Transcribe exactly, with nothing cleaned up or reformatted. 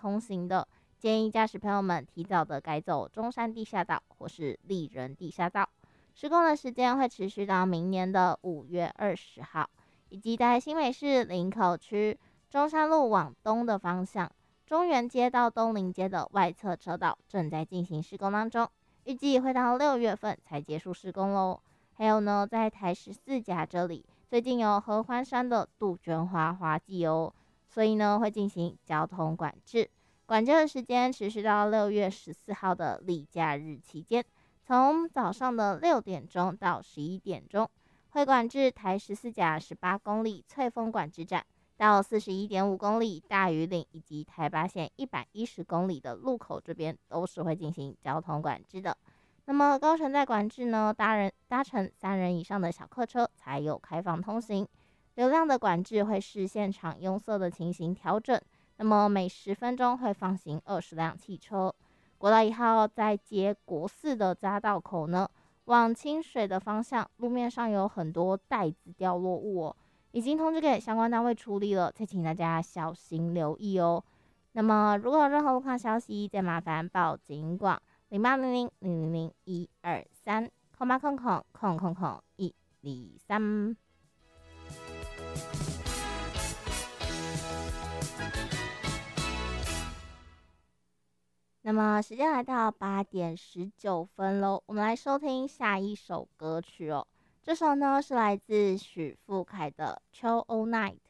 通行的，建议驾驶朋友们提早的改走中山地下道或是丽人地下道。施工的时间会持续到明年的五月二十号，以及在新北市林口区中山路往东的方向，中原街到东林街的外侧车道正在进行施工当中，预计会到六月份才结束施工喽。还有呢，在台十四甲这里，最近有合欢山的杜鹃花花季哦，所以呢会进行交通管制，管制的时间持续到六月十四号的例假日期间。从早上的六点钟到十一点钟，会管制台十四甲十八公里翠峰管制站到四十一点五公里大屿岭，以及台八线一百一十公里的路口这边都是会进行交通管制的。那么高乘载管制呢，搭人搭乘三人以上的小客车才有开放通行。流量的管制会视现场拥塞的情形调整，那么每十分钟会放行二十辆汽车。国道一号在接国四的匝道口呢，往清水的方向，路面上有很多袋子掉落物哦，已经通知给相关单位处理了，再请大家小心留意哦。那么如果有任何路况消息，再麻烦报警广零八零零零零零一二三空八空空空空空一二三。那么时间来到八点十九分喽，我们来收听下一首歌曲哦。这首呢是来自许富凯的《秋欧 Night》。